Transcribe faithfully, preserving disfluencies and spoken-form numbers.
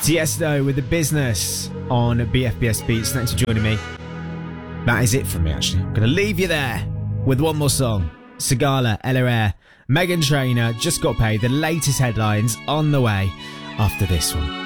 Tiesto with The Business on B F B S Beats. Thanks for joining me. That is it from me, actually. I'm going to leave you there with one more song. Sigala, L R R, Meghan Trainor, Just Got Paid. The latest headlines on the way after this one.